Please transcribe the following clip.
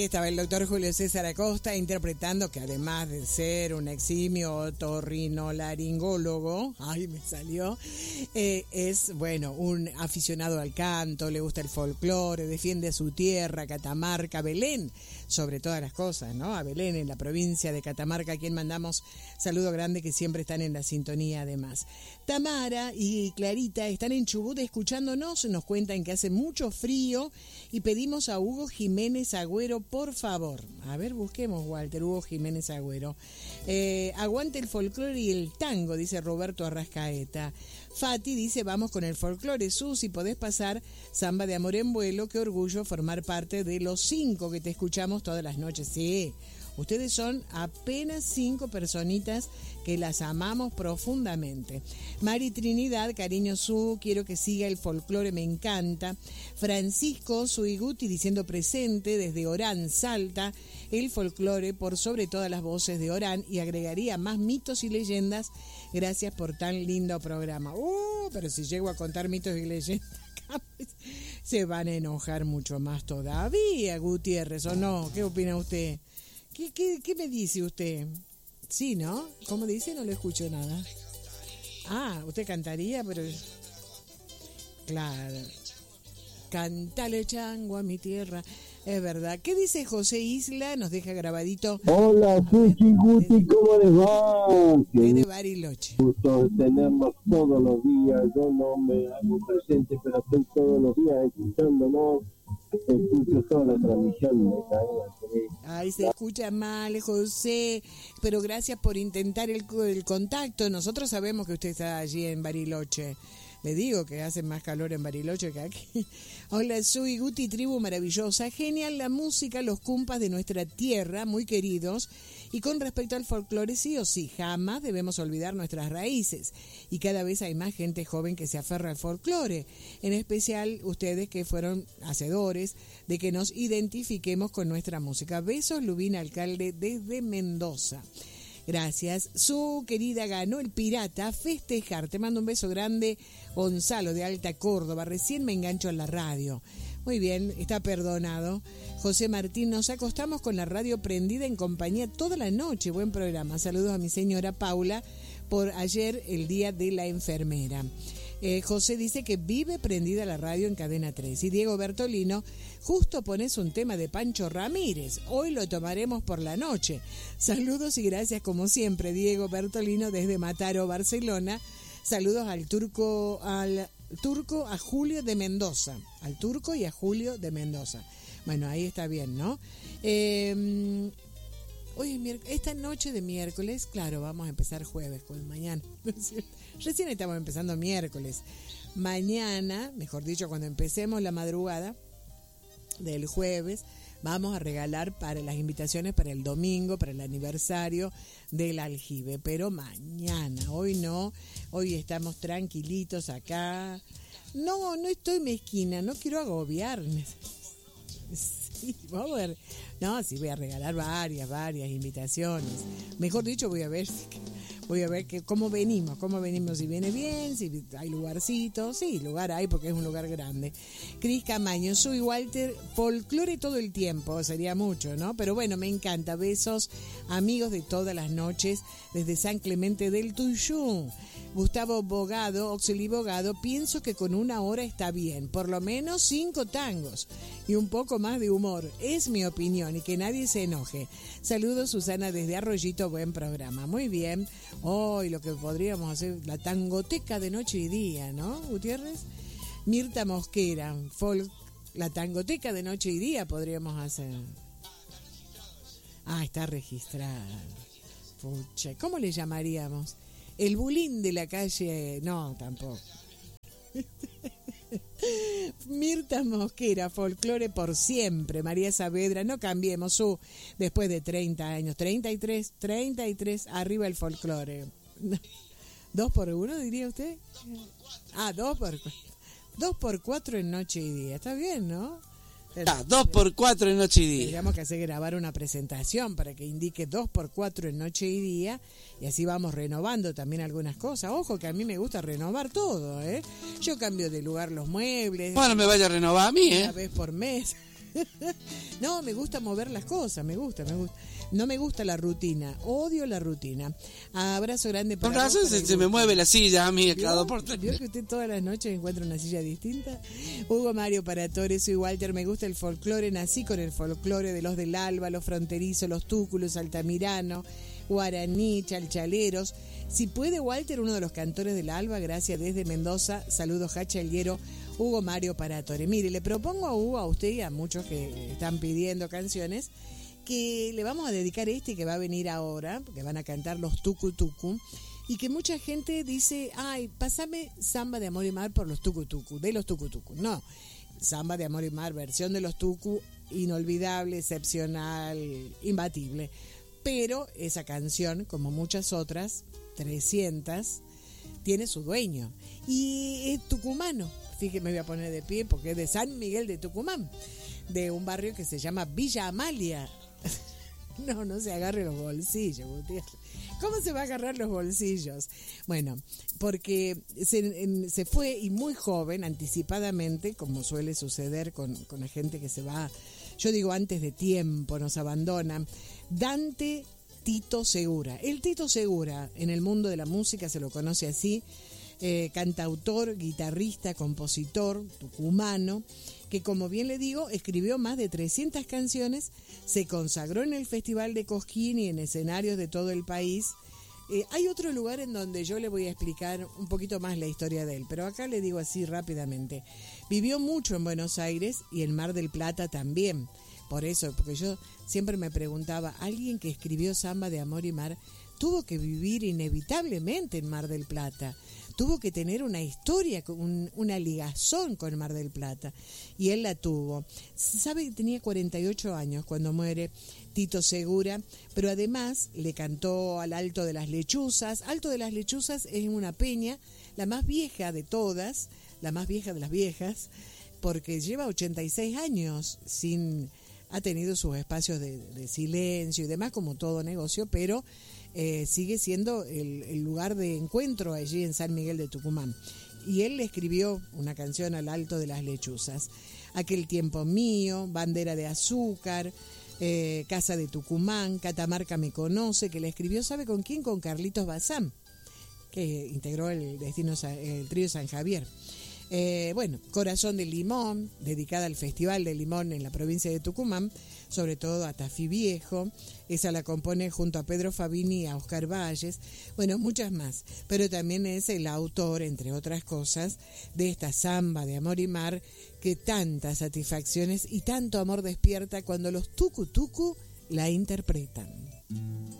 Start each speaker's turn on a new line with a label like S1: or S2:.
S1: estaba el doctor Julio César Acosta interpretando, que además de ser un eximio otorrinolaringólogo, ay, me salió, es, bueno, un aficionado al canto, le gusta el folclore, defiende su tierra, Catamarca, Belén, sobre todas las cosas, ¿no? A Belén, en la provincia de Catamarca, a quien mandamos saludo grande, que siempre están en la sintonía además. Tamara y Clarita están en Chubut escuchándonos, nos cuentan que hace mucho frío y pedimos a Hugo Jiménez Agüero, por favor. A ver, busquemos, Walter, Hugo Jiménez Agüero. Aguante el folclore y el tango, dice Roberto Arrascaeta. Fati dice, vamos con el folclore. Si podés pasar Samba de Amor en Vuelo, qué orgullo formar parte de los 5 que te escuchamos todas las noches. Sí, ustedes son apenas 5 personitas que las amamos profundamente. Mari Trinidad, cariño quiero que siga el folclore, me encanta. Francisco Suiguti diciendo presente desde Orán, Salta, el folclore por sobre todas las voces de Orán, y agregaría más mitos y leyendas. Gracias por tan lindo programa. Pero si llego a contar mitos y leyendas, se van a enojar mucho más todavía, Gutiérrez, ¿o no? ¿Qué opina usted? ¿Qué me dice usted? Sí, ¿no? ¿Cómo dice? No le escucho nada. Usted cantaría, pero... Claro. Cántale chango a mi tierra. Es verdad. ¿Qué dice José Isla? Nos deja grabadito.
S2: Hola, Suchi, Guti, ¿cómo les va?
S1: De Bariloche.
S2: Gusto tenernos todos los días. Yo no me hago presente, pero estoy todos los días escuchándonos. Escucho toda la transmisión.
S1: Ay, se escucha mal, José, pero gracias por intentar el contacto. Nosotros sabemos que usted está allí en Bariloche. Le digo que hace más calor en Bariloche que aquí. Hola, soy Guti, tribu maravillosa. Genial la música, los cumpas de nuestra tierra, muy queridos. Y con respecto al folclore, sí o sí, jamás debemos olvidar nuestras raíces. Y cada vez hay más gente joven que se aferra al folclore. En especial ustedes que fueron hacedores de que nos identifiquemos con nuestra música. Besos, Lubina Alcalde, desde Mendoza. Gracias. Su querida ganó el Pirata, festejar. Te mando un beso grande, Gonzalo de Alta Córdoba. Recién me engancho en la radio. Muy bien, está perdonado. José Martín, nos acostamos con la radio prendida en compañía toda la noche. Buen programa. Saludos a mi señora Paula por ayer, el día de la enfermera. José dice que vive prendida la radio en Cadena 3. Y Diego Bertolino, justo pones un tema de Pancho Ramírez. Hoy lo tomaremos por la noche. Saludos y gracias como siempre, Diego Bertolino desde Mataró, Barcelona. Saludos al turco, a Julio de Mendoza. Al turco y a Julio de Mendoza. Bueno, ahí está bien, ¿no? Hoy esta noche de miércoles, claro, vamos a empezar jueves con mañana. Recién estamos empezando miércoles. Mañana, mejor dicho, cuando empecemos la madrugada del jueves, vamos a regalar para las invitaciones para el domingo, para el aniversario del Aljibe. Pero mañana, hoy no, hoy estamos tranquilitos acá. No estoy mezquina, no quiero agobiarme. Sí, vamos a ver. No, sí voy a regalar varias invitaciones. Mejor dicho, voy a ver cómo venimos, si viene bien, si hay lugarcitos. Sí, lugar hay porque es un lugar grande. Cris Camaño, soy Walter, folclore todo el tiempo, sería mucho, ¿no? Pero bueno, me encanta. Besos, amigos de todas las noches, desde San Clemente del Tuyú. Gustavo Bogado, Oxeli Bogado, pienso que con 1 hora está bien, por lo menos 5 tangos y un poco más de humor. Es mi opinión y que nadie se enoje. Saludos, Susana, desde Arroyito, buen programa. Muy bien. Hoy lo que podríamos hacer, la tangoteca de noche y día, ¿no, Gutiérrez? Mirta Mosquera, la tangoteca de noche y día podríamos hacer. Está registrada. Pucha, ¿cómo le llamaríamos? El bulín de la calle... No, tampoco. Mirta Mosquera, folclore por siempre. María Saavedra, no cambiemos después de 30 años. 33, arriba el folclore. 2 por 1, diría usted. 2 por 4 en noche y día. Está bien, ¿no?
S3: 2 por 4 en noche y día.
S1: Tendríamos que hacer grabar una presentación para que indique 2 por 4 en noche y día, y así vamos renovando también algunas cosas. Ojo que a mí me gusta renovar todo, ¿eh? Yo cambio de lugar los muebles.
S3: Bueno, me vaya a renovar a mí,
S1: Una vez por mes. No, me gusta mover las cosas, me gusta. No me gusta la rutina, odio la rutina. Abrazo grande para
S3: Con razón
S1: vos,
S3: se me mueve la silla a mí
S1: ¿Vio?
S3: cada 2 por 3.
S1: ¿Vio que usted todas las noches encuentra una silla distinta? Hugo Mario Paratore, soy Walter, me gusta el folclore, nací con el folclore de los del Alba, los fronterizos, los túculos, altamirano, guaraní, chalchaleros. Si puede, Walter, uno de los cantores del Alba, gracias desde Mendoza, saludos Hacha El Hierro, Hugo Mario Paratore. Mire, le propongo a Hugo, a usted y a muchos que están pidiendo canciones, que le vamos a dedicar que va a venir ahora, que van a cantar los Tucu Tucu, y que mucha gente dice, ay, pásame Samba de Amor y Mar por los Tucu Tucu, de los Tucu Tucu. No, Samba de Amor y Mar, versión de los Tucu, inolvidable, excepcional, imbatible. Pero esa canción, como muchas otras, 300, tiene su dueño. Y es tucumano. Fíjate, me voy a poner de pie porque es de San Miguel de Tucumán, de un barrio que se llama Villa Amalia. No se agarre los bolsillos, Gutiérrez. ¿Cómo se va a agarrar los bolsillos? Bueno, porque se fue y muy joven, anticipadamente, como suele suceder con la gente que se va, yo digo antes de tiempo, nos abandonan, Dante Tito Segura. El Tito Segura, en el mundo de la música se lo conoce así, cantautor, guitarrista, compositor, tucumano, que como bien le digo, escribió más de 300 canciones, se consagró en el Festival de Cosquín y en escenarios de todo el país. Hay otro lugar en donde yo le voy a explicar un poquito más la historia de él, pero acá le digo así rápidamente. Vivió mucho en Buenos Aires y en Mar del Plata también. Por eso, porque yo siempre me preguntaba, alguien que escribió Samba de Amor y Mar tuvo que vivir inevitablemente en Mar del Plata, tuvo que tener una historia, una ligazón con Mar del Plata, y él la tuvo. Sabe que tenía 48 años cuando muere Tito Segura, pero además le cantó al Alto de las Lechuzas. Alto de las Lechuzas es una peña, la más vieja de todas, la más vieja de las viejas, porque lleva 86 años ha tenido sus espacios de silencio y demás, como todo negocio, pero sigue siendo el lugar de encuentro allí en San Miguel de Tucumán. Y él le escribió una canción al Alto de las Lechuzas. Aquel tiempo mío, Bandera de Azúcar, Casa de Tucumán, Catamarca me conoce, que le escribió, ¿sabe con quién? Con Carlitos Bazán, que integró el trío San Javier. Corazón de Limón, dedicada al Festival de Limón en la provincia de Tucumán, sobre todo a Tafí Viejo. Esa la compone junto a Pedro Fabini y a Oscar Valles, muchas más, pero también es el autor, entre otras cosas, de esta Samba de Amor y Mar, que tantas satisfacciones y tanto amor despierta cuando los Tucu Tucu la interpretan.